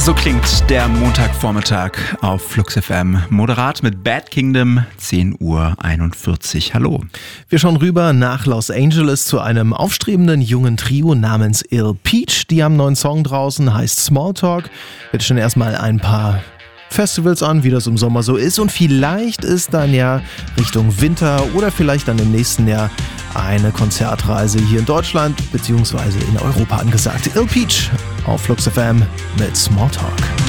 So klingt der Montagvormittag auf Flux FM. Moderat mit Bad Kingdom, 10:41 Uhr. Hallo. Wir schauen rüber nach Los Angeles zu einem aufstrebenden jungen Trio namens Ill Peach. Die haben einen neuen Song draußen, heißt Smalltalk. Wir stellen erstmal ein paar Festivals an, wie das im Sommer so ist. Und vielleicht ist dann ja Richtung Winter oder vielleicht dann im nächsten Jahr eine Konzertreise hier in Deutschland bzw. in Europa angesagt. Ill Peach auf Flux FM mit Smalltalk.